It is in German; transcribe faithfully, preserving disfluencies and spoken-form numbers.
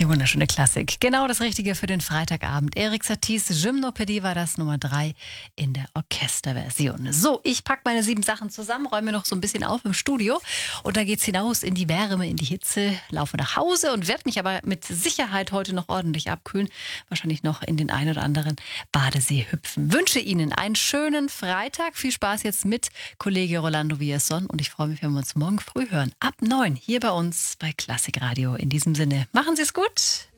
Die wunderschöne Klassik. Genau das Richtige für den Freitagabend. Erik Saties Gymnopädie war das Nummer drei in der Orchesterversion. So, ich packe meine sieben Sachen zusammen, räume noch so ein bisschen auf im Studio und dann geht's hinaus in die Wärme, in die Hitze, laufe nach Hause und werde mich aber mit Sicherheit heute noch ordentlich abkühlen. Wahrscheinlich noch in den ein oder anderen Badesee hüpfen. Wünsche Ihnen einen schönen Freitag. Viel Spaß jetzt mit Kollege Rolando Villazon und ich freue mich, wenn wir uns morgen früh hören. Ab neun hier bei uns bei Klassikradio. In diesem Sinne, machen Sie es gut.